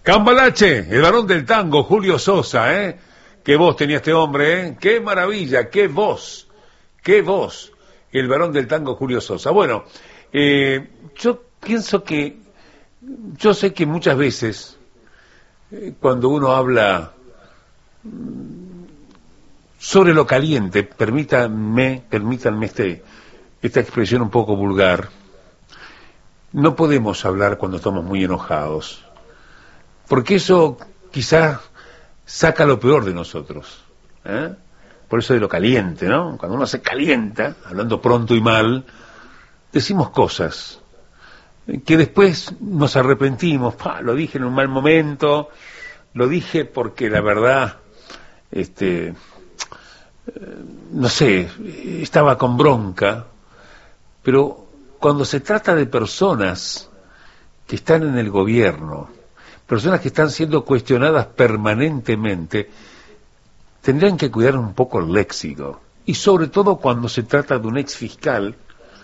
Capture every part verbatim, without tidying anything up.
Cambalache, el varón del tango, Julio Sosa, ¿eh? Qué voz tenía este hombre, ¿eh? Qué maravilla, qué voz, qué voz. El varón del tango, Julio Sosa. Bueno, eh, yo pienso que, yo sé que muchas veces, eh, cuando uno habla sobre lo caliente, permítanme, permítanme este, esta expresión un poco vulgar, no podemos hablar cuando estamos muy enojados, porque eso quizás saca lo peor de nosotros, ¿eh? Por eso de lo caliente, ¿no? Cuando uno se calienta, hablando pronto y mal, decimos cosas que después nos arrepentimos. ¡Pah! Lo dije en un mal momento, lo dije porque la verdad, este, no sé, estaba con bronca, pero cuando se trata de personas que están en el gobierno, personas que están siendo cuestionadas permanentemente, tendrían que cuidar un poco el léxico. Y sobre todo cuando se trata de un ex fiscal,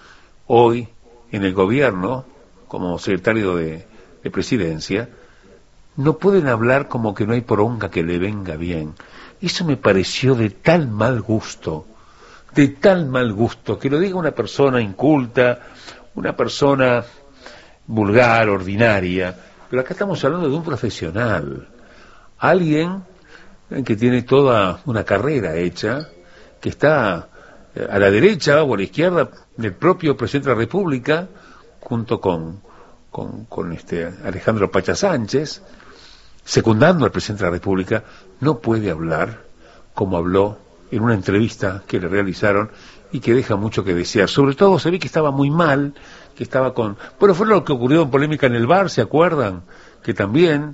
hoy en el gobierno, como secretario de, de presidencia, no pueden hablar como que no hay poronga que le venga bien. Eso me pareció de tal mal gusto, de tal mal gusto, que lo diga una persona inculta, una persona vulgar, ordinaria, pero acá estamos hablando de un profesional, alguien que tiene toda una carrera hecha, que está a la derecha o a la izquierda del propio presidente de la República, junto con, con, con este Alejandro Pacha Sánchez, secundando al presidente de la República. No puede hablar como habló en una entrevista que le realizaron y que deja mucho que desear. Sobre todo se ve que estaba muy mal, que estaba con... Bueno, fue lo que ocurrió en polémica en el bar, ¿se acuerdan? Que también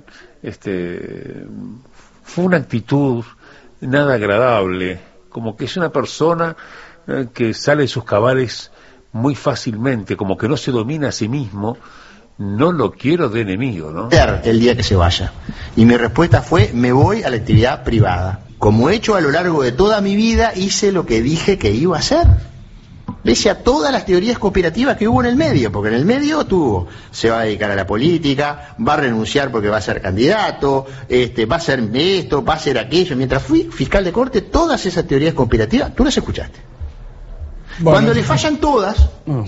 este, fue una actitud nada agradable, como que es una persona eh, que sale de sus cabales muy fácilmente, como que no se domina a sí mismo. No lo quiero de enemigo, ¿no? El día que se vaya. Y mi respuesta fue, me voy a la actividad privada. Como he hecho a lo largo de toda mi vida, hice lo que dije que iba a hacer. Pese a todas las teorías conspirativas que hubo en el medio, porque en el medio tuvo, se va a dedicar a la política, va a renunciar porque va a ser candidato, este, va a ser esto, va a ser aquello. Mientras fui fiscal de corte, todas esas teorías conspirativas, tú las escuchaste. Bueno, cuando le fallan todas, mm.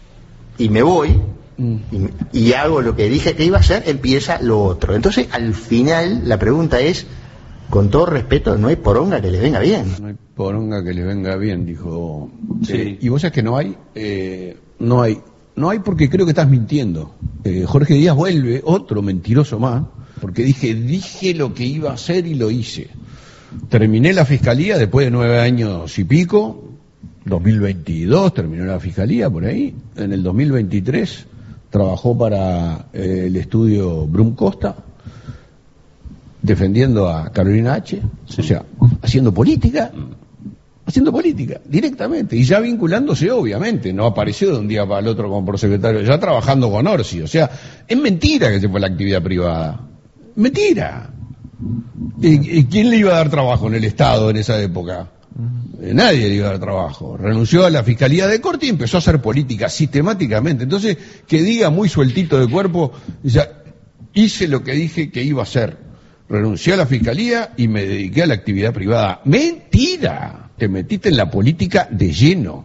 y me voy, mm. y, y hago lo que dije que iba a hacer, empieza lo otro. Entonces, al final, la pregunta es, con todo respeto, no hay poronga que le venga bien. No hay poronga que le venga bien, dijo. Sí. Eh, y vos sabés que no hay, eh, no hay, no hay porque creo que estás mintiendo. Eh, Jorge Díaz vuelve, otro mentiroso más, porque dije, dije lo que iba a hacer y lo hice. Terminé la fiscalía después de nueve años y pico, dos mil veintidós terminó la fiscalía por ahí, en el dos mil veintitrés trabajó para eh, el estudio Brum Costa, defendiendo a Carolina H, sí. O sea, haciendo política, haciendo política, directamente, y ya vinculándose, obviamente, no apareció de un día para el otro como prosecretario, ya trabajando con Orsi, o sea, es mentira que se fue a la actividad privada, mentira. ¿Y, y quién le iba a dar trabajo en el Estado en esa época? Eh, nadie le iba a dar trabajo. Renunció a la Fiscalía de Corte y empezó a hacer política sistemáticamente. Entonces, que diga muy sueltito de cuerpo, ya hice lo que dije que iba a hacer. Renuncié a la fiscalía y me dediqué a la actividad privada. ¡Mentira! Te metiste en la política de lleno.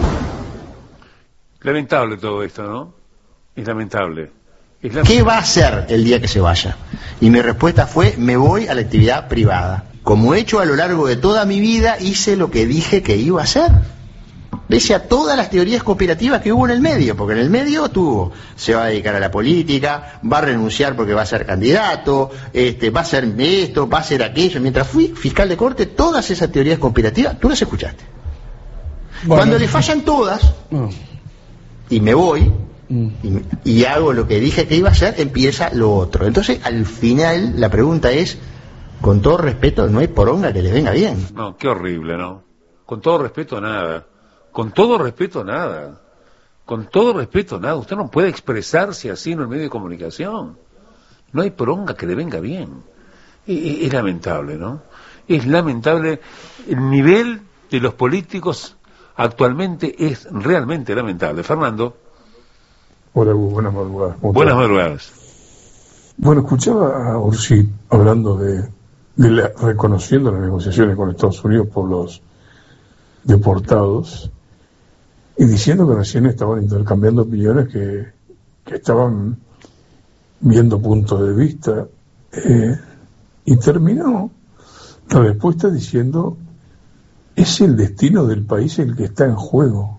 Lamentable todo esto, ¿no? Es lamentable. Es lamentable. ¿Qué va a hacer el día que se vaya? Y mi respuesta fue, me voy a la actividad privada. Como he hecho a lo largo de toda mi vida, hice lo que dije que iba a hacer. Pese a todas las teorías conspirativas que hubo en el medio, porque en el medio tuvo, se va a dedicar a la política, va a renunciar porque va a ser candidato, este, va a ser esto, va a ser aquello. Mientras fui fiscal de corte, todas esas teorías conspirativas, tú las escuchaste. Bueno, cuando le fallan todas, mm. y me voy, mm. y, y hago lo que dije que iba a hacer, empieza lo otro. Entonces, al final, la pregunta es, con todo respeto, no hay poronga que le venga bien. No, qué horrible, ¿no? Con todo respeto, nada. Con todo respeto, nada. Con todo respeto, nada. Usted no puede expresarse así en el medio de comunicación. No hay poronga que le venga bien. Es, es lamentable, ¿no? Es lamentable. El nivel de los políticos actualmente es realmente lamentable. Fernando. Hola, Hugo. Buenas madrugadas. Buenas madrugadas. Bueno, escuchaba a Orsi hablando de, de la, reconociendo las negociaciones con Estados Unidos por los deportados y diciendo que recién estaban intercambiando opiniones, que, que estaban viendo puntos de vista, eh, y terminó la respuesta diciendo: es el destino del país el que está en juego.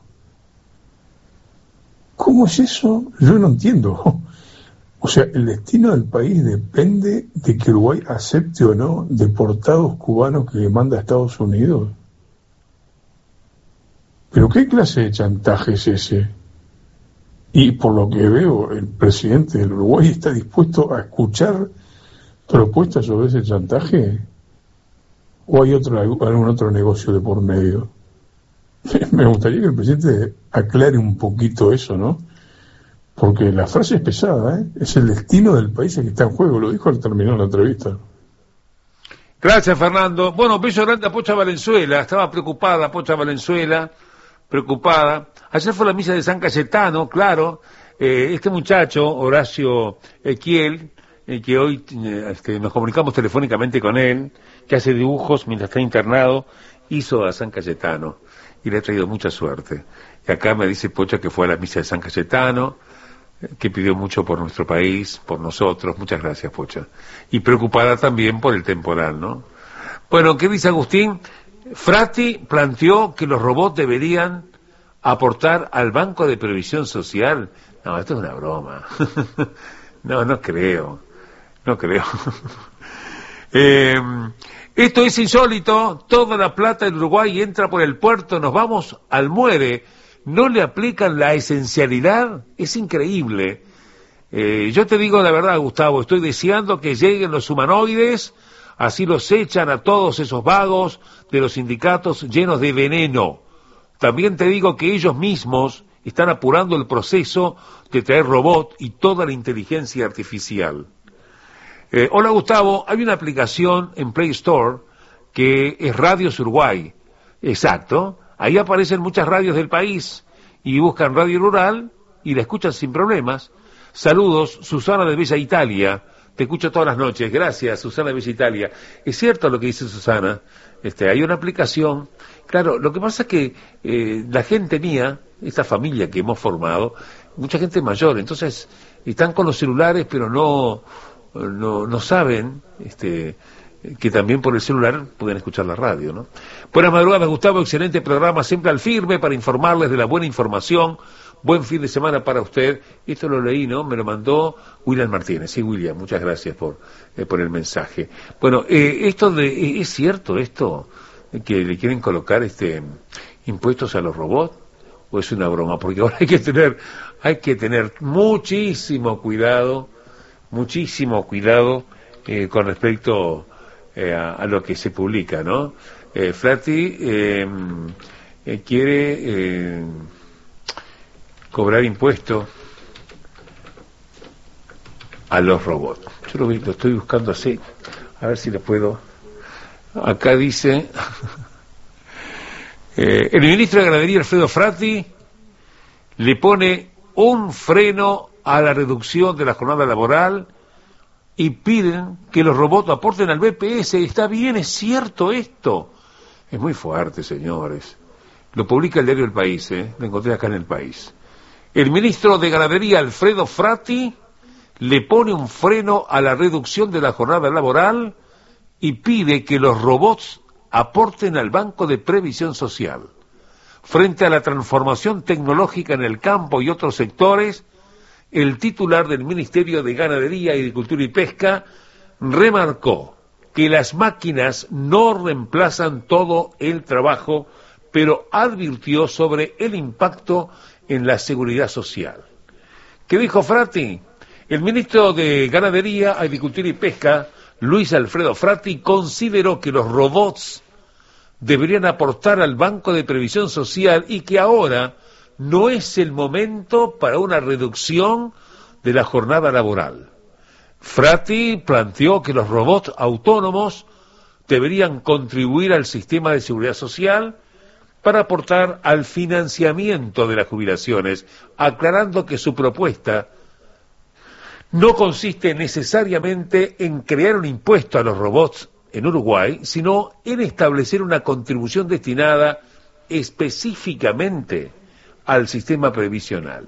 ¿Cómo es eso? Yo no entiendo. O sea, el destino del país depende de que Uruguay acepte o no deportados cubanos que le manda a Estados Unidos. ¿Pero qué clase de chantaje es ese? Y por lo que veo, el presidente del Uruguay está dispuesto a escuchar propuestas sobre ese chantaje. ¿O hay otro, algún otro negocio de por medio? Me gustaría que el presidente aclare un poquito eso, ¿no? Porque la frase es pesada, ¿eh? Es el destino del país el que está en juego, lo dijo al terminar la entrevista. Gracias, Fernando. Bueno, beso grande a Pocha Valenzuela, estaba preocupada Pocha Valenzuela, preocupada. Ayer fue la misa de San Cayetano, claro, eh, este muchacho, Horacio Equiel, eh, que hoy eh, este, nos comunicamos telefónicamente con él, que hace dibujos mientras está internado, hizo a San Cayetano y le ha traído mucha suerte. Y acá me dice Pocha que fue a la misa de San Cayetano, que pidió mucho por nuestro país, por nosotros. Muchas gracias, Pocha. Y preocupada también por el temporal, ¿no? Bueno, ¿qué dice Agustín? Frati planteó que los robots deberían aportar al Banco de Previsión Social. No, esto es una broma. No, no creo. No creo. eh, esto es insólito. Toda la plata del Uruguay entra por el puerto. Nos vamos al muere. No le aplican la esencialidad, es increíble. Eh, yo te digo la verdad, Gustavo, estoy deseando que lleguen los humanoides, así los echan a todos esos vagos de los sindicatos llenos de veneno. También te digo que ellos mismos están apurando el proceso de traer robot y toda la inteligencia artificial. Eh, hola, Gustavo, hay una aplicación en Play Store que es Radios Uruguay. Exacto. Ahí aparecen muchas radios del país y buscan Radio Rural y la escuchan sin problemas. Saludos, Susana de Bella Italia. Te escucho todas las noches. Gracias, Susana de Bella Italia. Es cierto lo que dice Susana. Este, hay una aplicación. Claro, lo que pasa es que eh, la gente mía, esta familia que hemos formado, mucha gente mayor, entonces están con los celulares, pero no, no, no saben, este, que también por el celular pueden escuchar la radio, ¿no? Buenas madrugadas, Gustavo, excelente programa, siempre al firme para informarles de la buena información. Buen fin de semana para usted. Esto lo leí, ¿no? Me lo mandó William Martínez. Sí, William, muchas gracias por, eh, por el mensaje. Bueno, eh, esto de, eh, ¿es cierto esto que le quieren colocar este impuestos a los robots? ¿O es una broma? Porque ahora hay que tener, hay que tener muchísimo cuidado, muchísimo cuidado eh, con respecto eh, a, a lo que se publica, ¿no? Eh, Frati eh, eh, quiere eh, cobrar impuestos a los robots. Yo lo, lo estoy buscando así, a ver si le puedo. Acá dice eh, el ministro de Ganadería, Alfredo Frati, le pone un freno a la reducción de la jornada laboral y piden que los robots aporten al B P S. Está bien, es cierto esto. Es muy fuerte, señores. Lo publica el diario El País, ¿eh? Lo encontré acá en El País. El ministro de Ganadería, Alfredo Frati, le pone un freno a la reducción de la jornada laboral y pide que los robots aporten al Banco de Previsión Social. Frente a la transformación tecnológica en el campo y otros sectores, el titular del Ministerio de Ganadería, Agricultura y Pesca remarcó que las máquinas no reemplazan todo el trabajo, pero advirtió sobre el impacto en la seguridad social. ¿Qué dijo Frati? El ministro de Ganadería, Agricultura y Pesca, Luis Alfredo Frati, consideró que los robots deberían aportar al Banco de Previsión Social y que ahora no es el momento para una reducción de la jornada laboral. Frati planteó que los robots autónomos deberían contribuir al sistema de seguridad social para aportar al financiamiento de las jubilaciones, aclarando que su propuesta no consiste necesariamente en crear un impuesto a los robots en Uruguay, sino en establecer una contribución destinada específicamente al sistema previsional.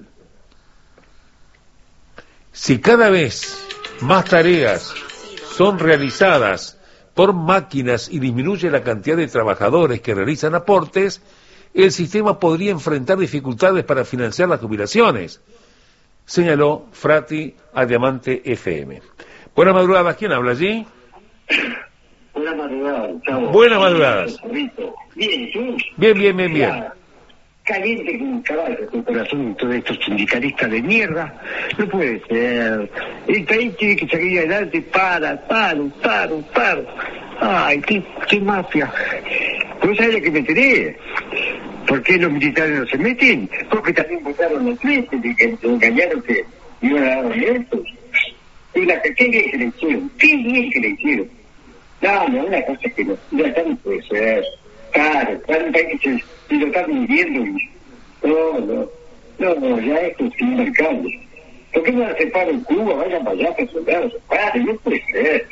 Si cada vez más tareas son realizadas por máquinas y disminuye la cantidad de trabajadores que realizan aportes, el sistema podría enfrentar dificultades para financiar las jubilaciones, señaló Frati a Diamante F M. Buenas madrugadas, ¿quién habla allí? Buenas madrugadas, chavo. Buenas madrugadas. Bien, ¿tú? Bien, bien, bien, bien. Caliente como un caballo tu corazón, todos estos sindicalistas de mierda. No puede ser. El país tiene que salir adelante, para, paro, paro, paro. Ay, qué, qué mafia. ¿Vos sabés lo que me enteré? ¿Por qué los militares no se meten? Porque también votaron los meses y que engañaron que iban a dar electos. Y la que qué bien que le hicieron, qué bien que le hicieron. No, no, una cosa que no, no, no puede ser. Claro, claro, un país que se, se lo está mintiendo y... No, no, no, no, ya esto es inmarcable. ¿Por qué no hacen paro en Cuba? Vayan para allá, que soldados, paren, no puede ser.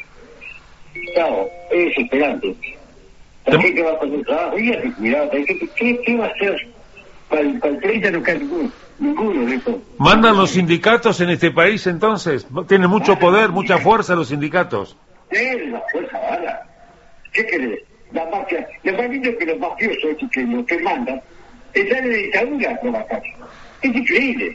No, es desesperante. La gente va a poner trabajo, y hace cuidado, ¿qué, qué, ¿qué va a hacer? Para el, para el treinta no cae ninguno, ninguno de eso. ¿Mandan los sindicatos en este país entonces? ¿Tienen mucho poder, mucha fuerza los sindicatos? Tienen la fuerza, bala. ¿Qué querés? La mafia, lo más lindo es que los mafiosos que los que mandan están en la dictadura a trabajar. Es increíble.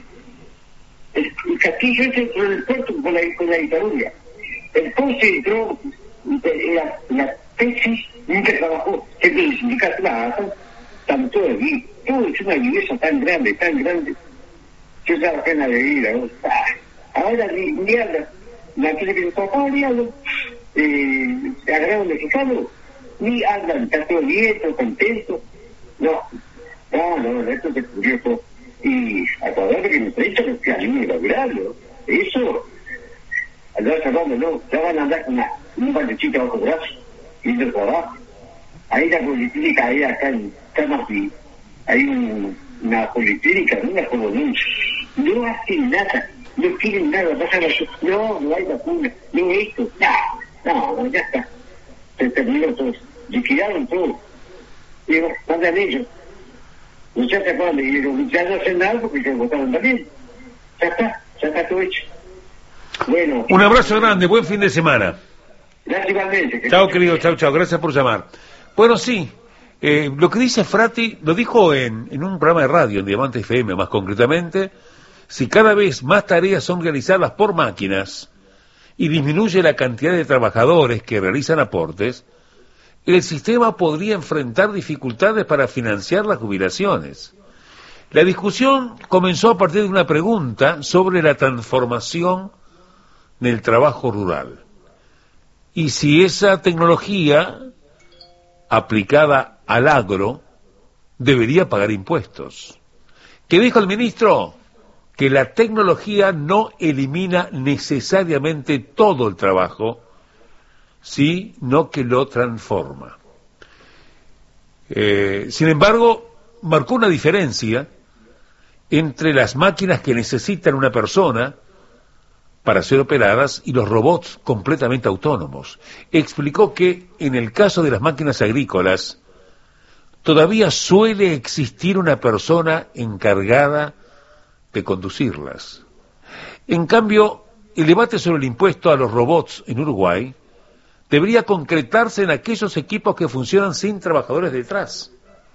El, el Castillo ese entró en el puerto con la, con la dictadura. El Ponce entró en la, la tesis, nunca trabajó. Siempre el sindicato la están todos aquí. Todo es una viveza tan grande, tan grande. Yo trabajé en la bebida. Ah, ahora ni, ni habla. La que le tocaba ni habla. Eh, agarraron mexicano. Ni hablan, está todo bien, todo contento. No, no, no, esto se cubrió todo. Y acordate que me parece que a mí me lograrlo. Eso, andar sacando, no, ya van a andar con una, un baldecito bajo el brazo, yendo trabajo. Ahí la policlínica, ahí acá en Camapi, hay un, una policlínica, una como no, no hacen nada, no quieren nada, pasan la, no, no hay vacuna, no esto, no, no, ya está. Se terminó todo, liquidaron todo. Y bueno, mandan ellos. No se acaban de ir, ya no hacen nada porque se votaron también. Ya está, ya está todo hecho. Bueno. Un abrazo grande, buen fin de semana. Gracias igualmente. Chao querido, chao, chao, gracias por llamar. Bueno, sí, eh, lo que dice Frati, lo dijo en, en un programa de radio, en Diamante F M más concretamente, si cada vez más tareas son realizadas por máquinas, y disminuye la cantidad de trabajadores que realizan aportes, el sistema podría enfrentar dificultades para financiar las jubilaciones. La discusión comenzó a partir de una pregunta sobre la transformación del trabajo rural y si esa tecnología aplicada al agro debería pagar impuestos. ¿Qué dijo el ministro? Que la tecnología no elimina necesariamente todo el trabajo, sino que lo transforma. Eh, sin embargo, marcó una diferencia entre las máquinas que necesitan una persona para ser operadas y los robots completamente autónomos. Explicó que en el caso de las máquinas agrícolas, todavía suele existir una persona encargada de conducirlas. En cambio, el debate sobre el impuesto a los robots en Uruguay debería concretarse en aquellos equipos que funcionan sin trabajadores detrás.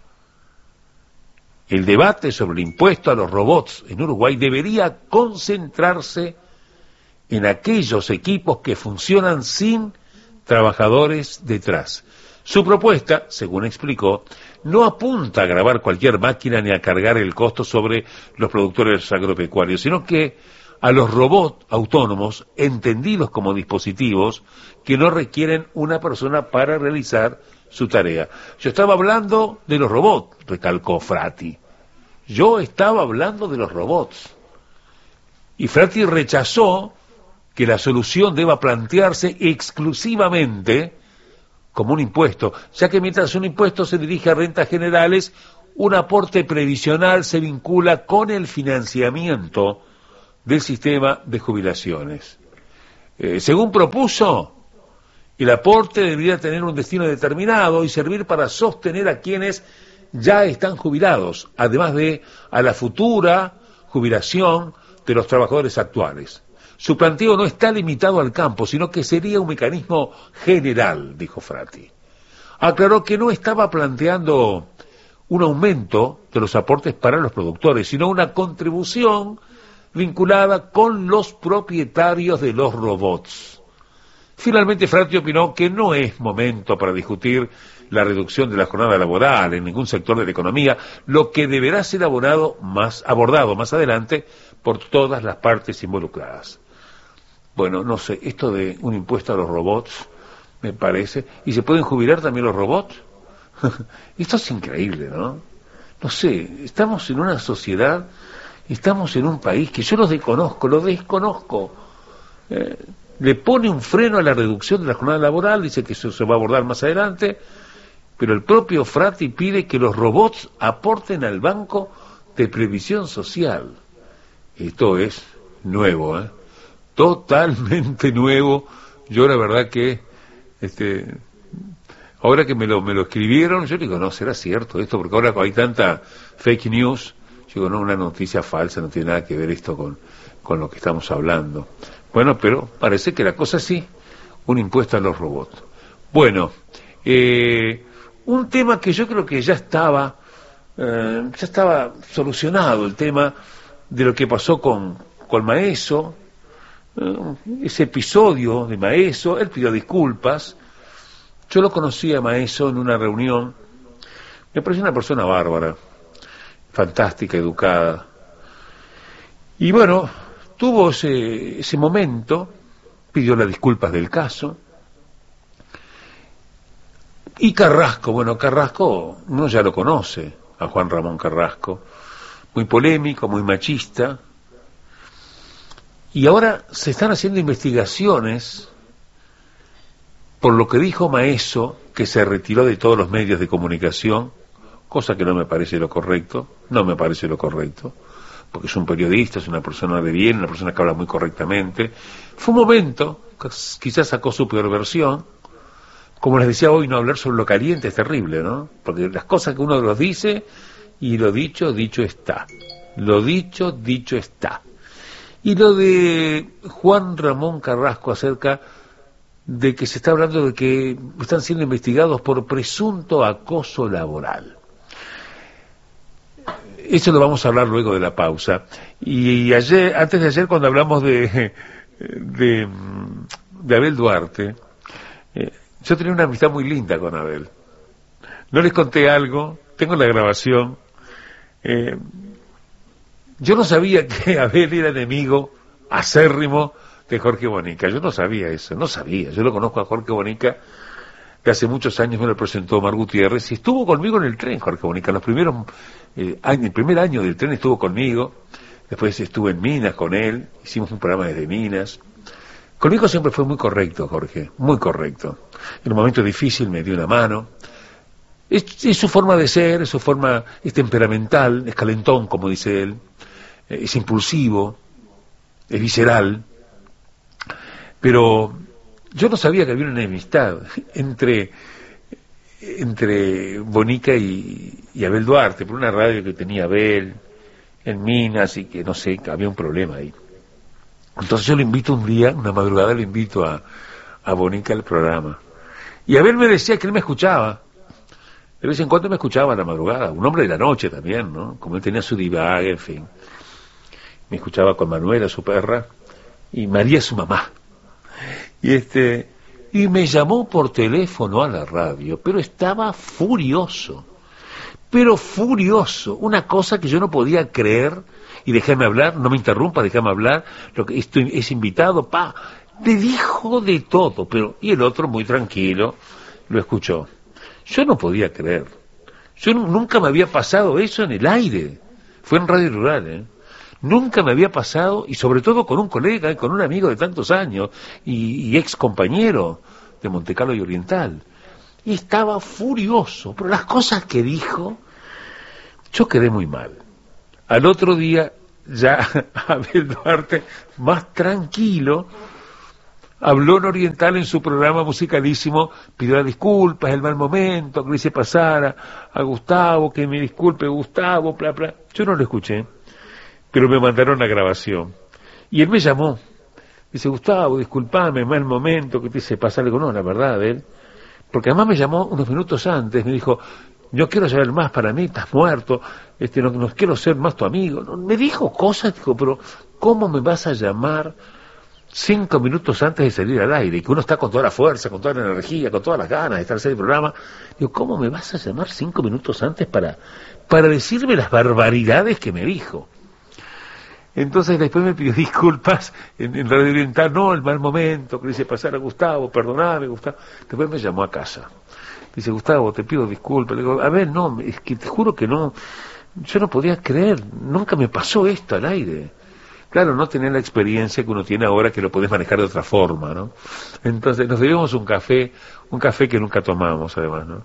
El debate sobre el impuesto a los robots en Uruguay debería concentrarse en aquellos equipos que funcionan sin trabajadores detrás. Su propuesta, según explicó, no apunta a gravar cualquier máquina ni a cargar el costo sobre los productores agropecuarios, sino que a los robots autónomos, entendidos como dispositivos que no requieren una persona para realizar su tarea. Yo estaba hablando de los robots, recalcó Frati. Yo estaba hablando de los robots. Y Frati rechazó que la solución deba plantearse exclusivamente como un impuesto, ya que mientras un impuesto se dirige a rentas generales, un aporte previsional se vincula con el financiamiento del sistema de jubilaciones. Eh, según propuso, el aporte debería tener un destino determinado y servir para sostener a quienes ya están jubilados, además de a la futura jubilación de los trabajadores actuales. Su planteo no está limitado al campo, sino que sería un mecanismo general, dijo Frati. Aclaró que no estaba planteando un aumento de los aportes para los productores, sino una contribución vinculada con los propietarios de los robots. Finalmente, Frati opinó que no es momento para discutir la reducción de la jornada laboral en ningún sector de la economía, lo que deberá ser abordado más, abordado más adelante por todas las partes involucradas. Bueno, no sé, esto de un impuesto a los robots, me parece, ¿y se pueden jubilar también los robots? Esto es increíble, ¿no? No sé, estamos en una sociedad, estamos en un país que yo lo desconozco, lo desconozco. Eh, le pone un freno a la reducción de la jornada laboral, dice que eso se va a abordar más adelante, pero el propio Frati pide que los robots aporten al Banco de Previsión Social. Esto es nuevo, ¿eh? Totalmente nuevo. Yo la verdad que, este, ahora que me lo, me lo escribieron, yo digo, no, será cierto esto, porque ahora hay tanta fake news, yo digo, no, una noticia falsa, no tiene nada que ver esto con, con lo que estamos hablando. Bueno, pero parece que la cosa sí, un impuesto a los robots. Bueno, eh, un tema que yo creo que ya estaba, eh, ya estaba solucionado, el tema de lo que pasó con, con Maeso, eh, ese episodio de Maeso, él pidió disculpas. Yo lo conocí a Maeso en una reunión, me pareció una persona bárbara, fantástica, educada, y bueno, tuvo ese, ese momento, pidió las disculpas del caso. Y Carrasco, bueno, Carrasco, uno ya lo conoce, a Juan Ramón Carrasco, muy polémico, muy machista, y ahora se están haciendo investigaciones por lo que dijo Maeso, que se retiró de todos los medios de comunicación, cosa que no me parece lo correcto, no me parece lo correcto, porque es un periodista, es una persona de bien, una persona que habla muy correctamente. Fue un momento, quizás sacó su peor versión. Como les decía hoy, no hablar sobre lo caliente es terrible, ¿no? Porque las cosas que uno los dice, y lo dicho, dicho está. Lo dicho, dicho está. Y lo de Juan Ramón Carrasco acerca de que se está hablando de que están siendo investigados por presunto acoso laboral. Eso lo vamos a hablar luego de la pausa. Y ayer, antes de ayer, cuando hablamos de, de, de Abel Duarte, eh, yo tenía una amistad muy linda con Abel. No les conté algo, tengo la grabación. Eh, yo no sabía que Abel era enemigo acérrimo de Jorge Bonica. Yo no sabía eso, no sabía. Yo lo conozco a Jorge Bonica, que hace muchos años me lo presentó Omar Gutiérrez, y estuvo conmigo en el tren, Jorge Bonica. Los primeros eh, años, el primer año del tren estuvo conmigo, después estuve en Minas con él, hicimos un programa desde Minas. Conmigo siempre fue muy correcto, Jorge, muy correcto. En un momento difícil me dio una mano. Es, es su forma de ser, es su forma, es temperamental, es calentón, como dice él, es impulsivo, es visceral, pero yo no sabía que había una enemistad entre entre Bonica y, y Abel Duarte, por una radio que tenía Abel en Minas y que no sé, que había un problema ahí. Entonces yo lo invito un día, una madrugada, lo invito a, a Bonica al programa. Y Abel me decía que él me escuchaba. De vez en cuando me escuchaba a la madrugada, un hombre de la noche también, ¿no? Como él tenía su divague, en fin. Me escuchaba con Manuela, su perra, y María, su mamá. Y este, y me llamó por teléfono a la radio, pero estaba furioso. Pero furioso, una cosa que yo no podía creer, y déjame hablar, no me interrumpa, déjame hablar, lo que estoy, es invitado, pa, le dijo de todo, pero, y el otro muy tranquilo, lo escuchó. Yo no podía creer, yo nunca me había pasado eso en el aire, fue en Radio Rural, ¿eh? Nunca me había pasado, y sobre todo con un colega, con un amigo de tantos años, y, y ex compañero de Montecarlo y Oriental. Y estaba furioso, pero las cosas que dijo, yo quedé muy mal. Al otro día ya Abel Duarte, más tranquilo, habló en oriental en su programa musicalísimo, pidió las disculpas, el mal momento, que le hice pasar a, a Gustavo, que me disculpe Gustavo, bla, bla. Yo no lo escuché, pero me mandaron la grabación. Y él me llamó, dice, Gustavo, disculpame, mal momento, que te hice pasar. Le digo, no, la verdad, él, porque además me llamó unos minutos antes, me dijo, no quiero saber más para mí, estás muerto, este, no, no quiero ser más tu amigo. No, me dijo cosas, dijo, pero ¿cómo me vas a llamar cinco minutos antes de salir al aire? Y que uno está con toda la fuerza, con toda la energía, con todas las ganas de estar en el programa. Digo, ¿cómo me vas a llamar cinco minutos antes para, para decirme las barbaridades que me dijo? Entonces después me pidió disculpas en, en Radio Oriental, no, el mal momento, que le hice pasar a Gustavo, perdoname, Gustavo. Después me llamó a casa. Dice, Gustavo, te pido disculpas. Le digo, a ver, no, es que te juro que no, yo no podía creer, nunca me pasó esto al aire. Claro, no tenía la experiencia que uno tiene ahora, que lo podés manejar de otra forma, ¿no? Entonces nos bebimos un café, un café que nunca tomamos además, ¿no?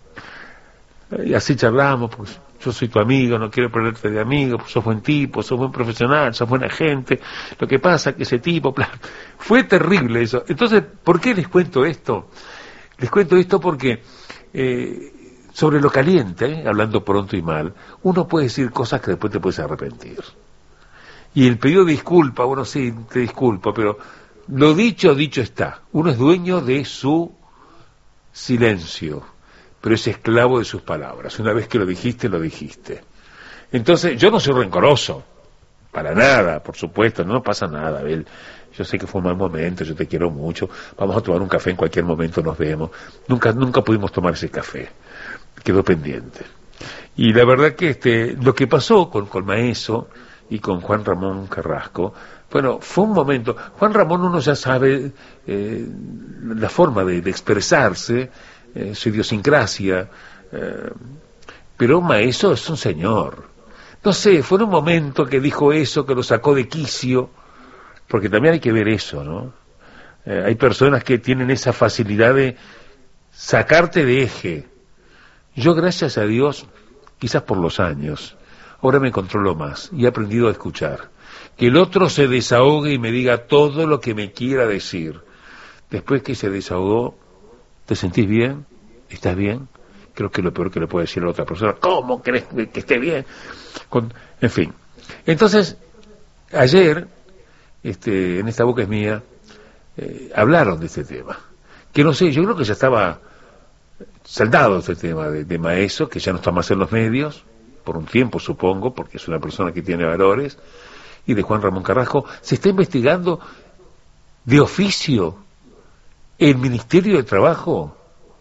Y así charlamos, pues yo soy tu amigo, no quiero perderte de amigo, pues sos buen tipo, sos buen profesional, sos buena gente. Lo que pasa es que ese tipo, plan, fue terrible eso. Entonces, ¿por qué les cuento esto? Les cuento esto porque eh, sobre lo caliente, ¿eh? Hablando pronto y mal, uno puede decir cosas que después te puedes arrepentir. Y el pedido de disculpa, bueno, sí, te disculpo, pero lo dicho, dicho está. Uno es dueño de su silencio, pero es esclavo de sus palabras. Una vez que lo dijiste, lo dijiste. Entonces, yo no soy rencoroso, para nada, por supuesto, no pasa nada, Abel. Yo sé que fue un mal momento, yo te quiero mucho, vamos a tomar un café en cualquier momento, nos vemos. Nunca, nunca pudimos tomar ese café, quedó pendiente. Y la verdad que este, lo que pasó con, con Maeso y con Juan Ramón Carrasco, bueno, fue un momento. Juan Ramón, uno ya sabe eh, la forma de, de expresarse, eh, su idiosincrasia, eh, pero Maeso es un señor. No sé, fue en un momento que dijo eso, que lo sacó de quicio, porque también hay que ver eso, ¿no? Eh, hay personas que tienen esa facilidad de sacarte de eje. Yo, gracias a Dios, quizás por los años, ahora me controlo más y he aprendido a escuchar. Que el otro se desahogue y me diga todo lo que me quiera decir. Después que se desahogó, ¿te sentís bien? ¿Estás bien? Creo que es lo peor que le puede decir a la otra persona. ¿Cómo crees que esté bien? Con, en fin. Entonces, ayer, este, en Esta Boca es Mía, eh, hablaron de este tema. Que no sé, yo creo que ya estaba saldado este tema de, de Maeso, que ya no está más en los medios, por un tiempo supongo, porque es una persona que tiene valores, y de Juan Ramón Carrasco. Se está investigando de oficio el Ministerio de Trabajo,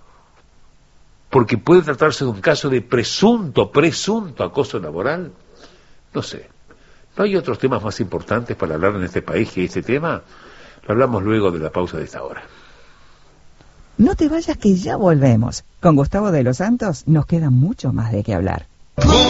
porque puede tratarse de un caso de presunto, presunto acoso laboral. No sé. ¿No hay otros temas más importantes para hablar en este país que este tema? Lo hablamos luego de la pausa de esta hora. No te vayas que ya volvemos. Con Gustavo de los Santos nos queda mucho más de qué hablar.